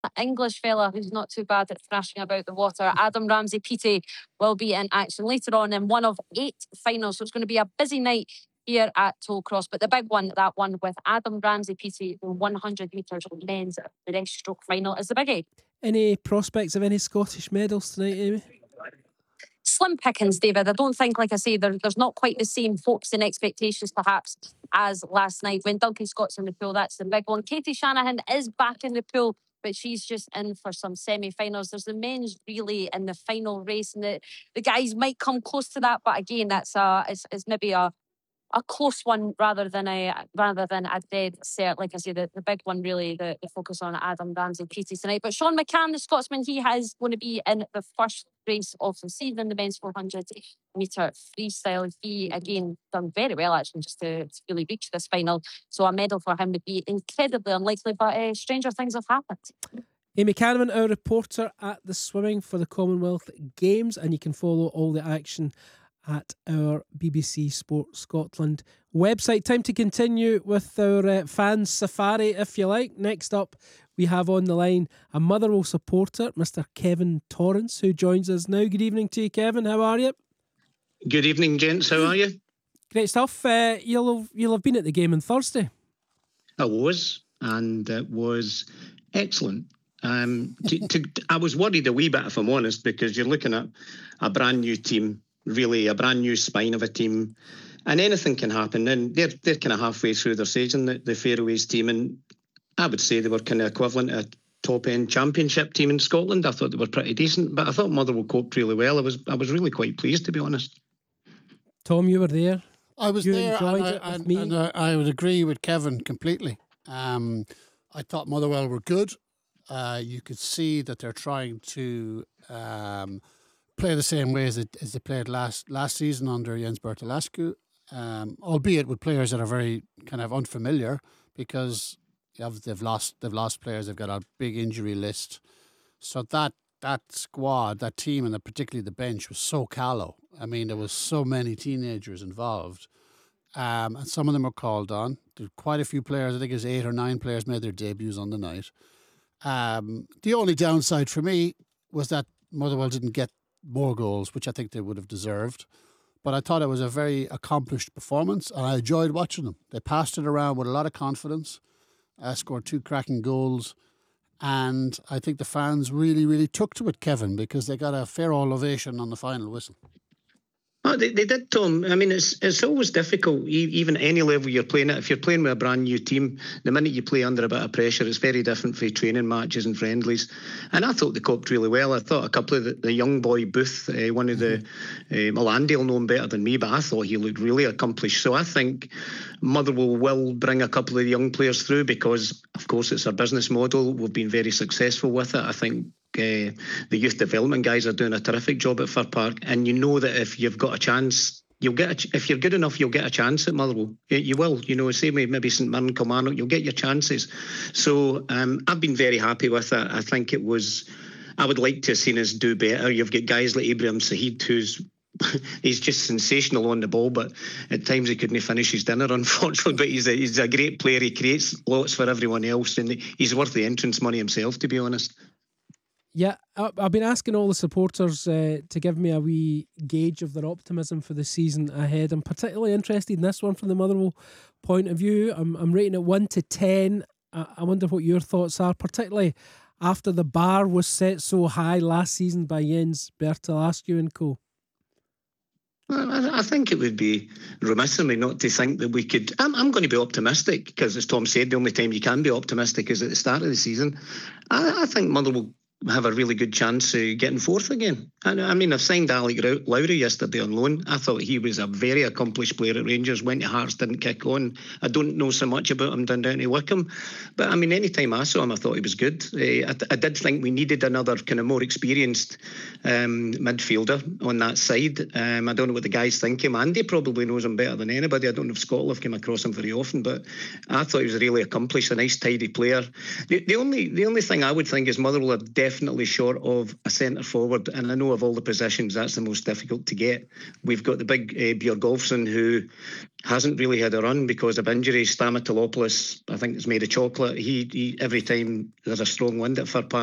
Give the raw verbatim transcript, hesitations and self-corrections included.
English fella who's not too bad at thrashing about the water. Adam Ramsey-Peaty will be in action later on in one of eight finals. So it's going to be a busy night here at Tollcross. But the big one, that one with Adam Ramsey-Peaty, the one hundred metres men's breaststroke final, is the biggie. Any prospects of any Scottish medals tonight, Amy? Slim pickings, David. I don't think, like I say, there, there's not quite the same hopes and expectations perhaps as last night. When Duncan Scott's in the pool, that's the big one. Katie Shanahan is back in the pool, but she's just in for some semi-finals. There's the men's relay in the final race, and the, the guys might come close to that, but again, that's a, it's, it's maybe a a close one rather than a rather than a dead set. Like I say, the, the big one really, the, the focus on Adam Ramsey-Peaty tonight. But Sean McCann, the Scotsman, he has going to be in the first race of the season, the men's four hundred metre freestyle. He again done very well actually just to, to really reach this final. So a medal for him would be incredibly unlikely, but uh, stranger things have happened. Amy Canavan, our reporter at the swimming for the Commonwealth Games, and you can follow all the action at our B B C Sport Scotland website. Time to continue with our uh, fans safari, if you like. Next up, we have on the line a Motherwell supporter, Mister Kevin Torrance, who joins us now. Good evening to you, Kevin. How are you? Good evening, gents. How are you? Great stuff. Uh, you'll have, you'll have been at the game on Thursday. I was, and it was excellent. Um, to, to, I was worried a wee bit, if I'm honest, because you're looking at a brand new team. Really a brand new spine of a team, and anything can happen. And they're they're kind of halfway through their season, the, the Faroese team, and I would say they were kind of equivalent to a top end championship team in Scotland. I thought they were pretty decent, but I thought Motherwell coped really well. I was I was really quite pleased, to be honest. Tom, you were there. I was you there, enjoyed and, it I, with and, me. and I, I would agree with Kevin completely. Um, I thought Motherwell were good. Uh, you could see that they're trying to. Um, play the same way as, it, as they played last last season under Jens Bertolascu, um, albeit with players that are very kind of unfamiliar because you have, they've lost they've lost players. They've got a big injury list, so that that squad, that team, and particularly the bench was so callow. I mean, there was so many teenagers involved, um, and some of them were called on. There were quite a few players. I think it was eight or nine players made their debuts on the night. Um, the only downside for me was that Motherwell didn't get more goals, which I think they would have deserved. But I thought it was a very accomplished performance, and I enjoyed watching them. They passed it around with a lot of confidence, uh, scored two cracking goals, and I think the fans really, really took to it, Kevin, because they got a fair old ovation on the final whistle. Oh, they, they did, Tom. I mean, it's it's always difficult, even at any level you're playing at. If you're playing with a brand new team, the minute you play under a bit of pressure, it's very different for training matches and friendlies. And I thought they coped really well. I thought a couple of the, the young boy Booth, uh, one of the, uh, well, Andy will know him better than me, but I thought he looked really accomplished. So I think Motherwell will bring a couple of young players through because, of course, it's our business model. We've been very successful with it. I think Uh, the youth development guys are doing a terrific job at Fir Park, and you know that if you've got a chance, you'll get a ch- if you're good enough, you'll get a chance at Motherwell. You, you will, you know, same way maybe St Mirren, Kilmarnock, you'll get your chances. So um, I've been very happy with it. I think it was, I would like to have seen us do better. You've got guys like Ibrahim Saheed, who's he's just sensational on the ball, but at times he couldn't finish his dinner, unfortunately. But he's a, he's a great player. He creates lots for everyone else, and he's worth the entrance money himself, to be honest. Yeah, I've been asking all the supporters uh, to give me a wee gauge of their optimism for the season ahead. I'm particularly interested in this one from the Motherwell point of view. I'm, I'm rating it one to ten. I wonder what your thoughts are, particularly after the bar was set so high last season by Jens Bertolascu and co. I think it would be remiss of me not to think that we could. I'm, I'm going to be optimistic because, as Tom said, the only time you can be optimistic is at the start of the season. I, I think Motherwell have a really good chance of getting fourth again. And I mean, I've signed Alec Lowry yesterday on loan. I thought he was a very accomplished player at Rangers. Went to Hearts, didn't kick on. I don't know so much about him down down to Wickham, but I mean, any time I saw him, I thought he was good. Uh, I, I did think we needed another kind of more experienced um, midfielder on that side. Um, I don't know what the guys think of him. Andy probably knows him better than anybody. I don't know if Scotland have come across him very often, but I thought he was really accomplished, a nice, tidy player. The, the only the only thing I would think is Motherwell are definitely definitely short of a centre forward, and I know of all the positions that's the most difficult to get. We've got the big uh, Björgolfsson, who hasn't really had a run because of injuries. Stamatolopoulos, I think, is made of chocolate. He, he every time there's a strong wind at Fir Park,